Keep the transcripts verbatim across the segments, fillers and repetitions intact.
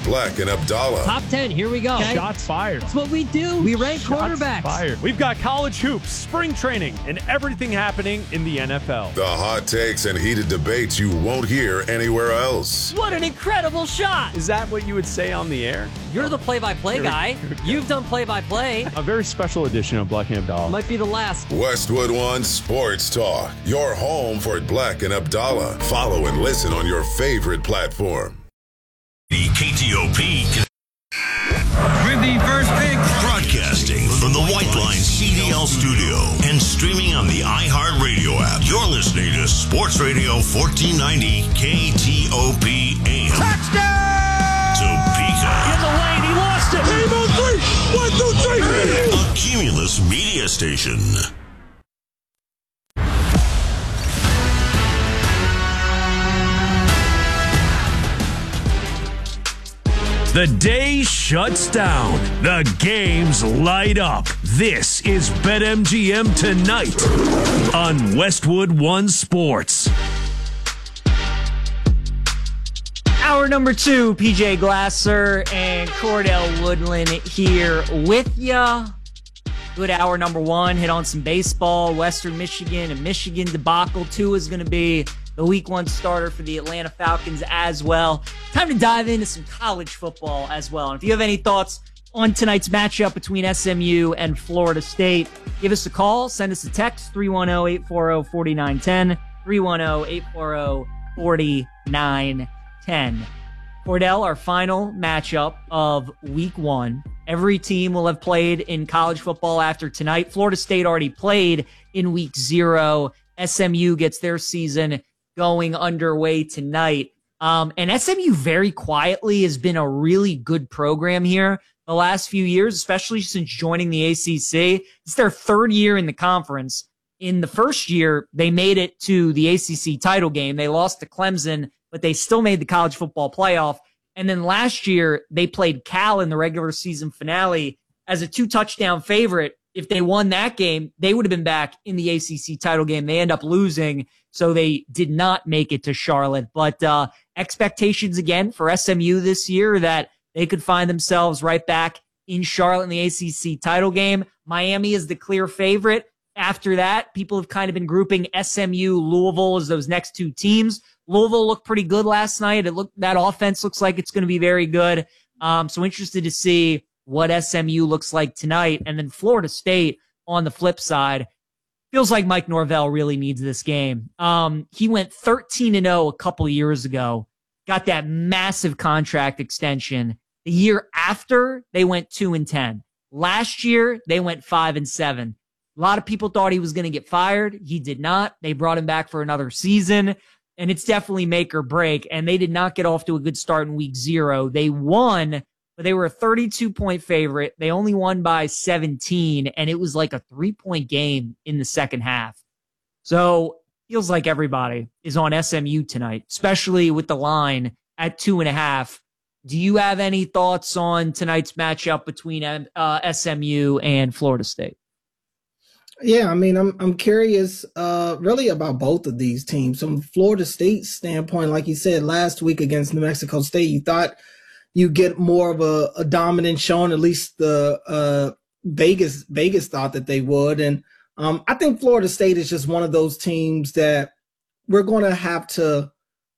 Black and Abdallah. Top ten, here we go. Okay. Shots fired. That's what we do. We rank Shots quarterbacks. Fired. We've got college hoops, spring training, and everything happening in the N F L. The hot takes and heated debates you won't hear anywhere else. What an incredible shot. Is that what you would say on the air? You're the play-by-play guy. You've done play-by-play. A very special edition of Black and Abdallah. Might be the last. Westwood One Sports Talk. Your home for Black and Abdallah. Follow and listen on your favorite platform. The K T O P with the first pick, broadcasting from the White Line C D L studio and streaming on the iHeartRadio app. You're listening to Sports Radio fourteen ninety K T O P A M. Touchdown! Topeka. In the lane, he lost it. Game on three. One, two, three. A Cumulus media station. The day shuts down. The games light up. This is BetMGM Tonight on Westwood One Sports. Hour number two, P J Glasser and Cordell Woodland here with ya. Good hour number one. Hit on some baseball. Western Michigan and Michigan debacle. Two is going to be the week one starter for the Atlanta Falcons as well. Time to dive into some college football as well. And if you have any thoughts on tonight's matchup between S M U and Florida State, give us a call. Send us a text, three one zero, eight four zero, four nine one zero, three one zero, eight four zero, four nine one zero. Cordell, our final matchup of week one. Every team will have played in college football after tonight. Florida State already played in week zero. S M U gets their season going underway tonight. Um, and S M U very quietly has been a really good program here the last few years, especially since joining the A C C. It's their third year in the conference. In the first year, they made it to the A C C title game. They lost to Clemson, but they still made the college football playoff. And then last year, they played Cal in the regular season finale as a two-touchdown favorite. If they won that game, they would have been back in the A C C title game. They end up losing, so they did not make it to Charlotte. But uh, expectations again for S M U this year that they could find themselves right back in Charlotte in the A C C title game. Miami is the clear favorite. After that, people have kind of been grouping S M U, Louisville as those next two teams. Louisville looked pretty good last night. It looked that offense looks like it's going to be very good. Um, so interested to see what S M U looks like tonight. And then Florida State on the flip side. Feels like Mike Norvell really needs this game. Um, he went thirteen and oh a couple years ago, got that massive contract extension. The year after, they went two and ten. Last year, they went five and seven. A lot of people thought he was going to get fired. He did not. They brought him back for another season, and it's definitely make or break. And they did not get off to a good start in week zero. They won, but they were a thirty-two point favorite. They only won by seventeen, and it was like a three-point game in the second half. So feels like everybody is on S M U tonight, especially with the line at two and a half. Do you have any thoughts on tonight's matchup between uh, S M U and Florida State? Yeah, I mean, I'm I'm curious uh, really about both of these teams. From Florida State's standpoint, like you said, last week against New Mexico State, you thought you get more of a, a dominant showing, at least the uh, Vegas Vegas thought that they would. And um, I think Florida State is just one of those teams that we're going to have to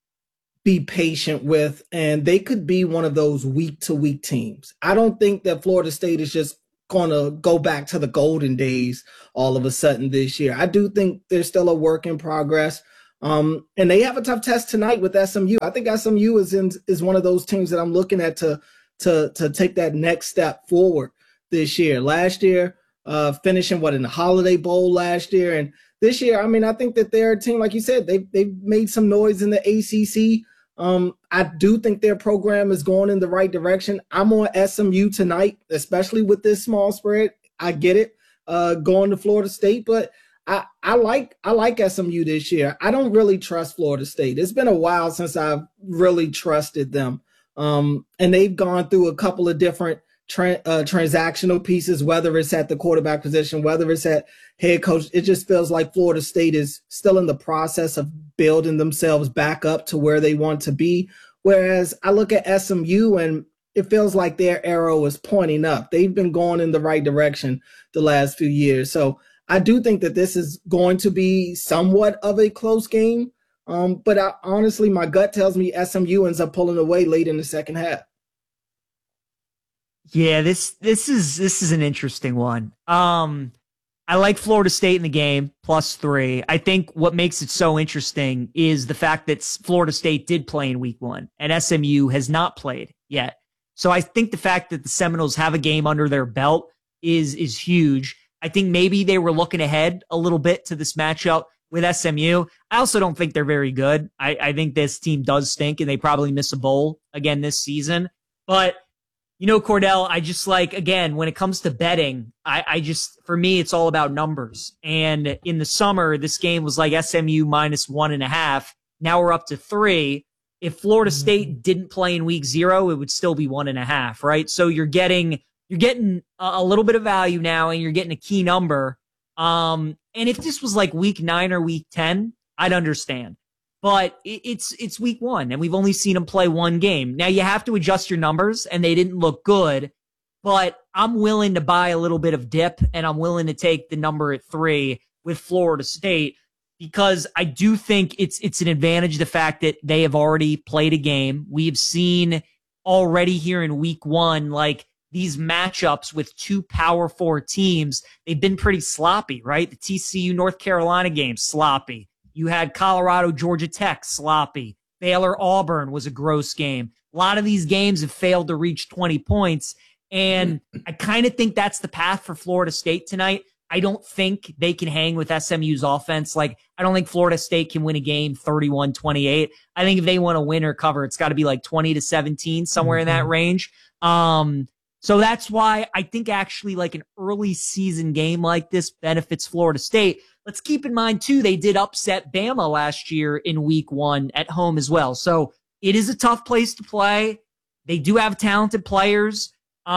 be patient with, and they could be one of those week-to-week teams. I don't think that Florida State is just going to go back to the golden days all of a sudden this year. I do think there's still a work in progress. Um, and they have a tough test tonight with S M U. I think S M U is in, is one of those teams that I'm looking at to, to, to take that next step forward this year. Last year, uh, finishing what in the Holiday Bowl last year. And this year, I mean, I think that they're a team, like you said, they, they've made some noise in the A C C. Um, I do think their program is going in the right direction. I'm on S M U tonight, especially with this small spread. I get it, uh, going to Florida State, but I, I like I like S M U this year. I don't really trust Florida State. It's been a while since I've really trusted them, um, and they've gone through a couple of different tra- uh, transactional pieces, whether it's at the quarterback position, whether it's at head coach. It just feels like Florida State is still in the process of building themselves back up to where they want to be. Whereas I look at S M U and it feels like their arrow is pointing up. They've been going in the right direction the last few years. So I do think that this is going to be somewhat of a close game. Um, but I, honestly, my gut tells me S M U ends up pulling away late in the second half. Yeah, this this is this is an interesting one. Um, I like Florida State in the game, plus three. I think what makes it so interesting is the fact that Florida State did play in week one and S M U has not played yet. So I think the fact that the Seminoles have a game under their belt is is huge. I think maybe they were looking ahead a little bit to this matchup with S M U. I also don't think they're very good. I, I think this team does stink and they probably miss a bowl again this season. But you know, Cordell, I just like, again, when it comes to betting, I, I just, for me, it's all about numbers. And in the summer, this game was like S M U minus one and a half. Now we're up to three. If Florida State didn't play in week zero, it would still be one and a half, right? So you're getting, you're getting a, a little bit of value now and you're getting a key number. Um, and if this was like week nine or week ten, I'd understand. But it's it's week one, and we've only seen them play one game. Now, you have to adjust your numbers, and they didn't look good. But I'm willing to buy a little bit of dip, and I'm willing to take the number at three with Florida State because I do think it's it's an advantage, the fact that they have already played a game. We've seen already here in week one, like, these matchups with two Power Four teams, they've been pretty sloppy, right? The T C U North Carolina game, sloppy. You had Colorado, Georgia Tech, sloppy. Baylor, Auburn was a gross game. A lot of these games have failed to reach twenty points. And I kind of think that's the path for Florida State tonight. I don't think they can hang with S M U's offense. Like, I don't think Florida State can win a game thirty-one twenty-eight. I think if they want to win or cover, it's got to be like twenty to seventeen, somewhere mm-hmm. in that range. Um, so that's why I think actually like an early season game like this benefits Florida State. Let's keep in mind, too, they did upset Bama last year in week one at home as well. So it is a tough place to play. They do have talented players.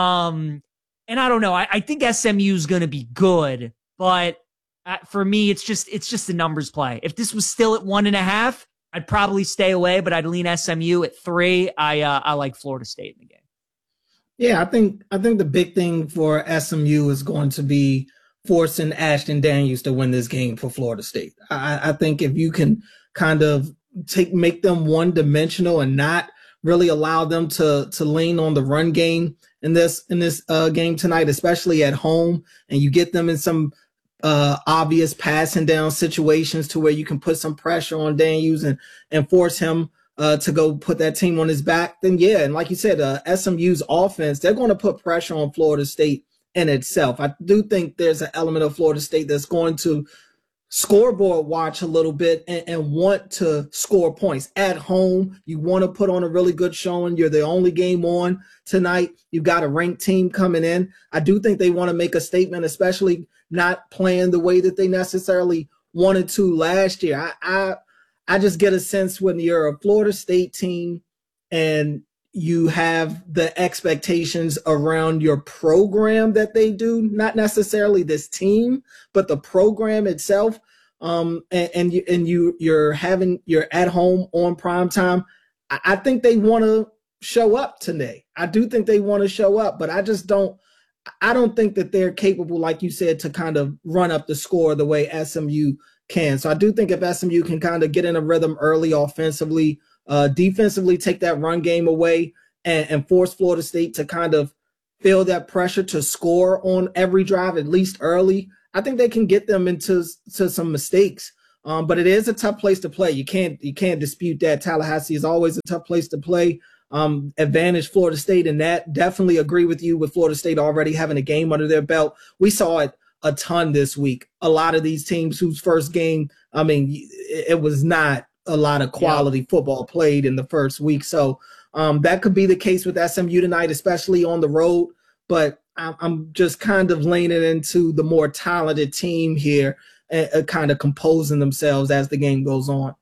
Um, and I don't know. I, I think S M U is going to be good. But uh, for me, it's just it's just a numbers play. If this was still at one and a half, I'd probably stay away. But I'd lean S M U at three. I uh, I like Florida State in the game. Yeah, I think I think the big thing for S M U is going to be forcing Ashton Daniels to win this game for Florida State. I, I think if you can kind of take make them one dimensional and not really allow them to to lean on the run game in this in this uh, game tonight, especially at home, and you get them in some uh, obvious passing down situations to where you can put some pressure on Daniels and and force him uh, to go put that team on his back, then yeah, and like you said, uh, S M U's offense, they're going to put pressure on Florida State in itself. I do think there's an element of Florida State that's going to scoreboard watch a little bit and, and want to score points at home. You want to put on a really good showing. You're the only game on tonight. You've got a ranked team coming in. I do think they want to make a statement, especially not playing the way that they necessarily wanted to last year. I, I, I just get a sense when you're a Florida State team and you have the expectations around your program that they do, not necessarily this team, but the program itself. Um, and, and you, and you, you're having, you're at home on prime time. I, I think they want to show up today. I do think they want to show up, but I just don't, I don't think that they're capable, like you said, to kind of run up the score the way S M U can. So I do think if S M U can kind of get in a rhythm early offensively, Uh, defensively, take that run game away and, and force Florida State to kind of feel that pressure to score on every drive, at least early. I think they can get them into to some mistakes. Um, but it is a tough place to play. You can't you can't dispute that. Tallahassee is always a tough place to play. Um, advantage Florida State in that. Definitely agree with you with Florida State already having a game under their belt. We saw it a ton this week. A lot of these teams whose first game, I mean, it was not a lot of quality yeah. football played in the first week. So um, that could be the case with S M U tonight, especially on the road. But I'm, I'm just kind of leaning into the more talented team here and uh, kind of composing themselves as the game goes on.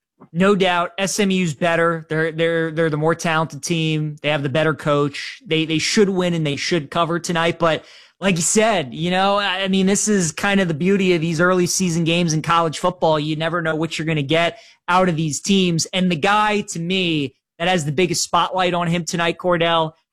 No doubt, S M U's better. They're they're they're the more talented team. They have the better coach. They they should win and they should cover tonight. But like you said, you know, I mean, this is kind of the beauty of these early season games in college football. You never know what you're going to get out of these teams. And the guy, to me, that has the biggest spotlight on him tonight, Cordell,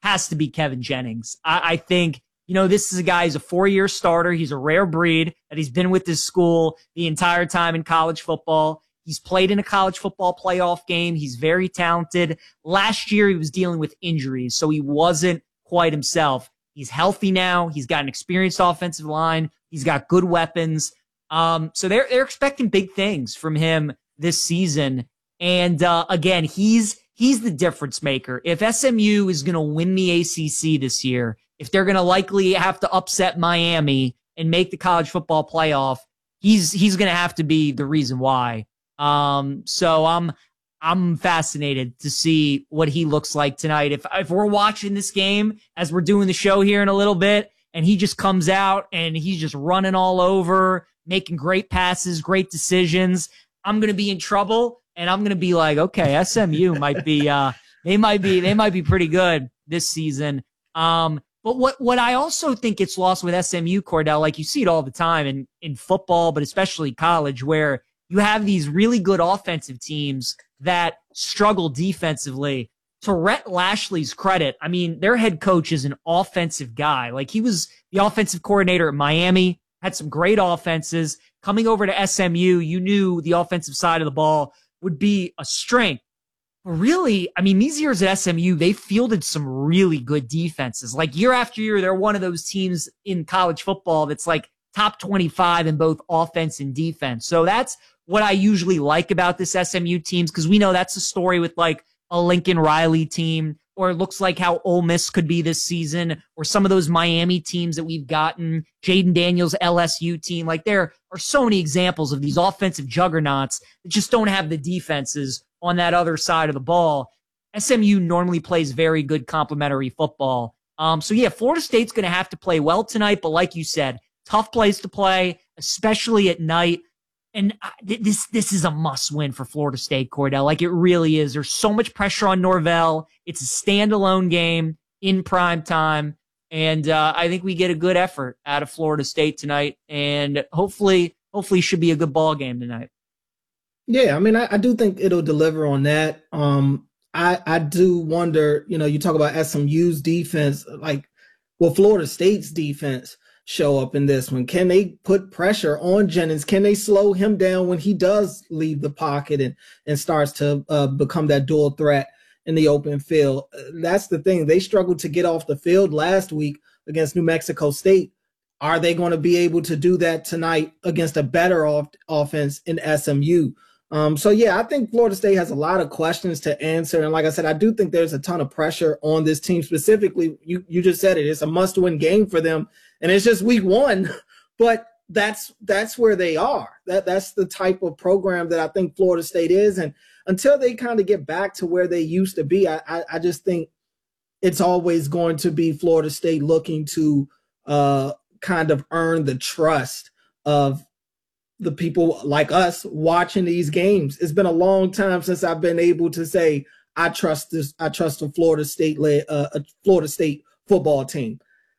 has to be Kevin Jennings. I, I think, you know, this is a guy who's a four-year starter. He's a rare breed that he's been with this school the entire time in college football. He's played in a college football playoff game. He's very talented. Last year, he was dealing with injuries, so he wasn't quite himself. He's healthy now. He's got an experienced offensive line. He's got good weapons. Um, so they're they're expecting big things from him this season. And uh, again, he's he's the difference maker. If S M U is going to win the A C C this year, if they're going to likely have to upset Miami and make the college football playoff, he's he's going to have to be the reason why. Um, so I'm I'm fascinated to see what he looks like tonight. If if we're watching this game as we're doing the show here in a little bit, and he just comes out and he's just running all over, making great passes, great decisions, I'm going to be in trouble, and I'm going to be like, okay, S M U might be, uh, they might be, they might be pretty good this season. Um, but what, what I also think gets lost with S M U, Cordell, like you see it all the time in, in football, but especially college, where you have these really good offensive teams that struggle defensively. To Rhett Lashley's credit, I mean, their head coach is an offensive guy. Like, he was the offensive coordinator at Miami, had some great offenses. Coming over to S M U, you knew the offensive side of the ball would be a strength. But really, I mean, these years at S M U, they fielded some really good defenses. Like, year after year, they're one of those teams in college football that's like top twenty-five in both offense and defense. So that's what I usually like about this S M U teams, because we know that's a story with like a Lincoln Riley team, or it looks like how Ole Miss could be this season, or some of those Miami teams that we've gotten, Jaden Daniels' L S U team. Like, there are so many examples of these offensive juggernauts that just don't have the defenses on that other side of the ball. S M U normally plays very good complementary football. Um, so yeah, Florida State's going to have to play well tonight, but like you said, tough place to play, especially at night. And this this is a must-win for Florida State, Cordell. Like, it really is. There's so much pressure on Norvell. It's a standalone game in prime time. And uh, I think we get a good effort out of Florida State tonight. And hopefully, hopefully should be a good ball game tonight. Yeah, I mean, I, I do think it'll deliver on that. Um, I, I do wonder, you know, you talk about S M U's defense, like, well, Florida State's defense show up in this one? Can they put pressure on Jennings? Can they slow him down when he does leave the pocket and, and starts to uh, become that dual threat in the open field? That's the thing. They struggled to get off the field last week against New Mexico State. Are they going to be able to do that tonight against a better off offense in S M U? Um, so, yeah, I think Florida State has a lot of questions to answer. And like I said, I do think there's a ton of pressure on this team specifically. You, you just said it. It's a must-win game for them. And it's just week one, but that's that's where they are. That That's the type of program that I think Florida State is. And until they kind of get back to where they used to be, I, I, I just think it's always going to be Florida State looking to uh, kind of earn the trust of the people like us watching these games. It's been a long time since I've been able to say I trust this. I trust a Florida State uh, a Florida State football team.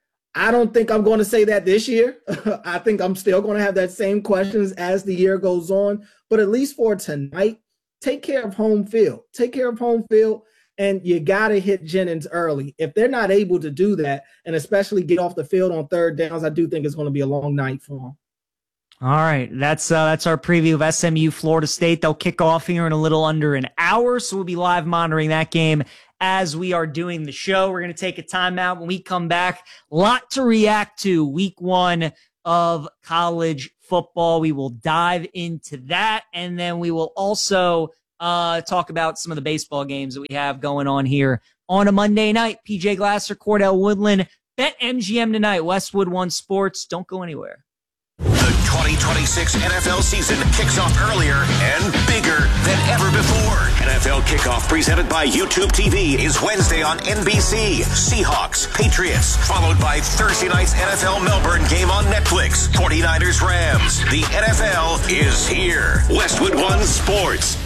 I don't think I'm going to say that this year. I think I'm still going to have that same questions as the year goes on. But at least for tonight, take care of home field. Take care of home field, and you got to hit Jennings early. If they're not able to do that, and especially get off the field on third downs, I do think it's going to be a long night for them. All right, that's uh, that's our preview of S M U Florida State. They'll kick off here in a little under an hour, so we'll be live monitoring that game as we are doing the show. We're going to take a timeout. When we come back, a lot to react to week one of college football. We will dive into that, and then we will also uh, talk about some of the baseball games that we have going on here on a Monday night. P J Glasser, Cordell Woodland, BetMGM tonight, Westwood One Sports. Don't go anywhere. The twenty twenty-six N F L season kicks off earlier and bigger than ever before. N F L Kickoff presented by YouTube T V is Wednesday on N B C. Seahawks, Patriots, followed by Thursday night's N F L Melbourne game on Netflix. forty-niners, Rams. The N F L is here. Westwood One Sports.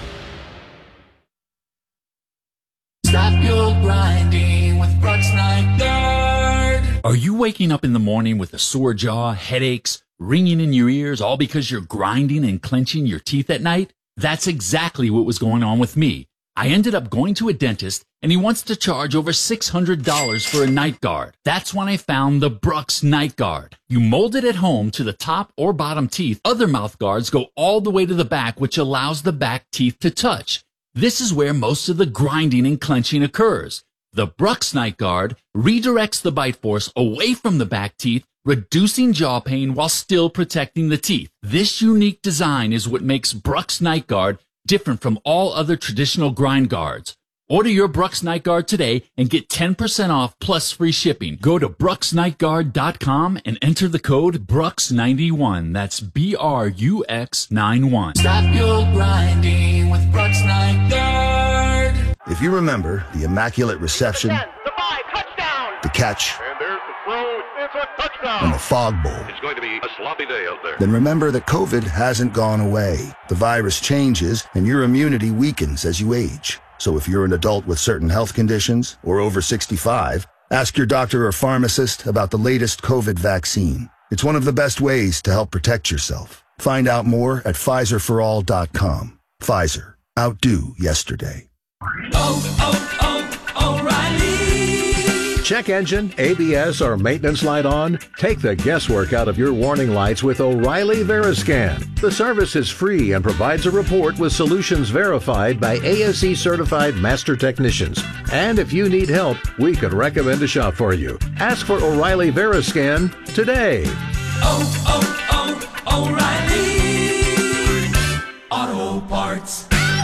Stop your grinding with Brooks Night Guard. Are you waking up in the morning with a sore jaw, headaches, ringing in your ears, all because you're grinding and clenching your teeth at night? That's exactly what was going on with me. I ended up going to a dentist and he wants to charge over six hundred dollars for a night guard. That's when I found the Brux Night Guard. You mold it at home to the top or bottom teeth. Other mouth guards go all the way to the back, which allows the back teeth to touch. This is where most of the grinding and clenching occurs. The Brux Night Guard redirects the bite force away from the back teeth, reducing jaw pain while still protecting the teeth. This unique design is what makes Brux Night Guard different from all other traditional grind guards. Order your Brux Night Guard today and get ten percent off plus free shipping. Go to brux night guard dot com and enter the code brux ninety-one. That's B R U X ninety-one. Stop your grinding with Brux Night Guard. If you remember the immaculate reception, ten, the five, touchdown. The catch, and there's the throw, it's a touchdown. And the fog bowl, it's going to be a sloppy day out there. Then remember that COVID hasn't gone away. The virus changes and your immunity weakens as you age. So if you're an adult with certain health conditions or over sixty-five, ask your doctor or pharmacist about the latest COVID vaccine. It's one of the best ways to help protect yourself. Find out more at Pfizer for all dot com. Pfizer. Outdo yesterday. Oh, oh, oh, O'Reilly. Check engine, A B S, or maintenance light on? Take the guesswork out of your warning lights with O'Reilly Veriscan. The service is free and provides a report with solutions verified by A S E certified master technicians. And if you need help, we could recommend a shop for you. Ask for O'Reilly Veriscan today. Oh, oh, oh, O'Reilly Auto Parts.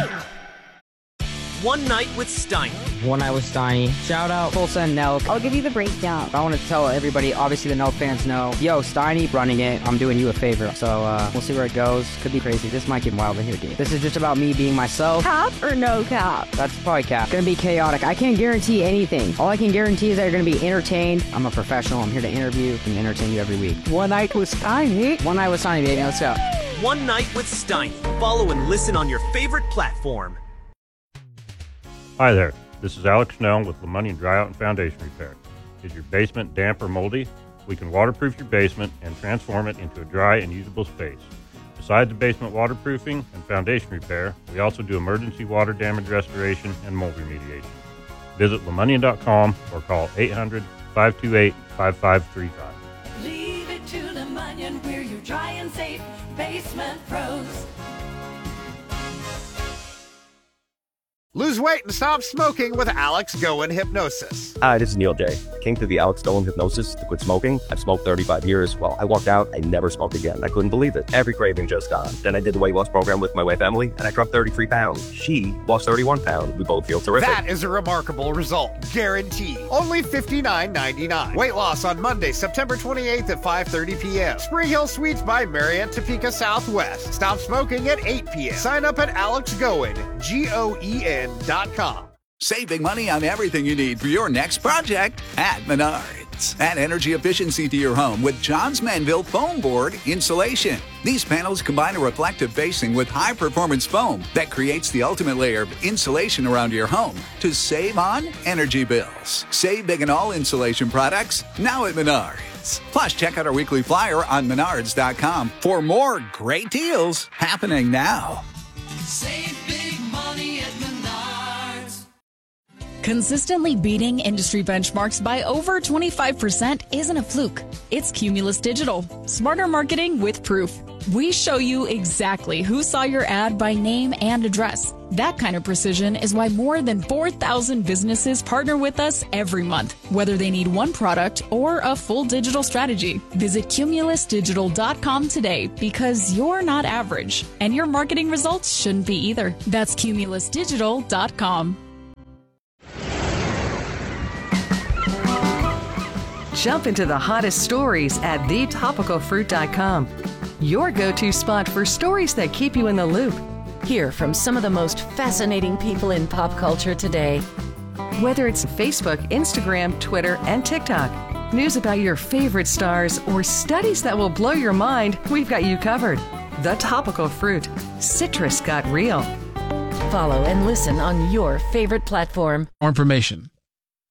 One Night with Steiny. One Night with Steiny. Shout out Tulsa and Nelk. I'll give you the breakdown. I want to tell everybody, obviously the Nelk fans know, yo, Steiny running it. I'm doing you a favor. So uh, we'll see where it goes. Could be crazy. This might get wild in here, dude. This is just about me being myself. Cap or no cap? That's probably cap. It's gonna be chaotic. I can't guarantee anything. All I can guarantee is that you're gonna be entertained. I'm a professional. I'm here to interview and entertain you every week. One Night with Steiny. One Night with Steiny, baby. Let's go. One Night with Steiny. Follow and listen on your favorite platform. Hi there, this is Alex Snell with LeMonnier Dry Out and Foundation Repair. Is your basement damp or moldy? We can waterproof your basement and transform it into a dry and usable space. Besides the basement waterproofing and foundation repair, we also do emergency water damage restoration and mold remediation. Visit LeMonnier dot com or call eight hundred, five two eight, five five three five. Leave it to LeMonnier, we're your dry and safe basement pros. Lose weight and stop smoking with Alex Goen Hypnosis. Hi, this is Neil J. Came to the Alex Goen Hypnosis to quit smoking. I've smoked thirty-five years. Well, I walked out, I never smoked again. I couldn't believe it. Every craving just gone. Then I did the weight loss program with my wife, Emily, and I dropped thirty-three pounds. She lost thirty-one pounds. We both feel terrific. That is a remarkable result. Guaranteed. Only fifty-nine ninety-nine. Weight loss on Monday, September twenty-eighth at five thirty p.m. Spring Hill Suites by Marriott, Topeka Southwest. Stop smoking at eight p.m. Sign up at Alex Goen, G O E N dot com. Save big money on everything you need for your next project at Menards. Add energy efficiency to your home with Johns Manville Foam Board Insulation. These panels combine a reflective facing with high-performance foam that creates the ultimate layer of insulation around your home to save on energy bills. Save big on all insulation products now at Menards. Plus, check out our weekly flyer on menards dot com for more great deals happening now. Save big money at Menards. Consistently beating industry benchmarks by over twenty-five percent isn't a fluke. It's Cumulus Digital. Smarter marketing with proof. We show you exactly who saw your ad by name and address. That kind of precision is why more than four thousand businesses partner with us every month, whether they need one product or a full digital strategy. Visit cumulus digital dot com today because you're not average, and your marketing results shouldn't be either. That's cumulus digital dot com. Jump into the hottest stories at the topical fruit dot com. Your go-to spot for stories that keep you in the loop. Hear from some of the most fascinating people in pop culture today. Whether it's Facebook, Instagram, Twitter, and TikTok, news about your favorite stars, or studies that will blow your mind, we've got you covered. The Topical Fruit. Citrus got real. Follow and listen on your favorite platform. More information